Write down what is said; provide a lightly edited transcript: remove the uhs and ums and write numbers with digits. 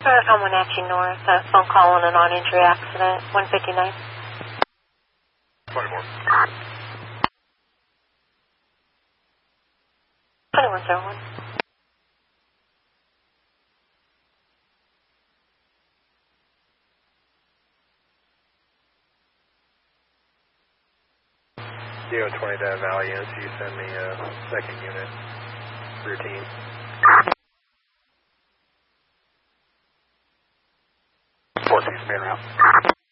I'm Wenatchee North, phone call on a non-injury accident, 159. 20 more. 2101. DO-20 to Valley units, you send me a second unit routine. 14 span route.